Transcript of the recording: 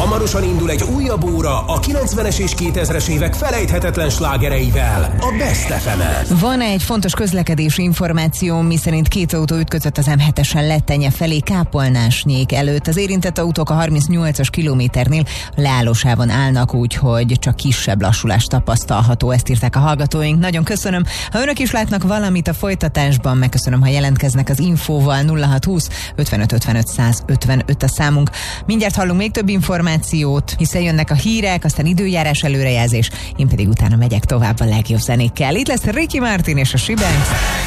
Hamarosan indul egy újabb óra a 90-es és 2000-es évek felejthetetlen slágereivel, a Best FM-en. Van egy fontos közlekedési információ, miszerint 2 autó ütközött az M7-esen Lettenye felé Kápolnásnyék előtt. Az érintett autók a 38-as kilométernél leállósávon állnak, úgyhogy csak kisebb lassulást tapasztalható, ezt írták a hallgatóink. Nagyon köszönöm. Ha önök is látnak valamit a folytatásban, megköszönöm, ha jelentkeznek az infóval. 0620 55 55 155 a számunk. Mindjárt hallunk még több információt, hiszen jönnek a hírek, aztán időjárás előrejelzés, én pedig utána megyek tovább a legjobb zenékkel. Itt lesz Ricky Martin és a She Bangs.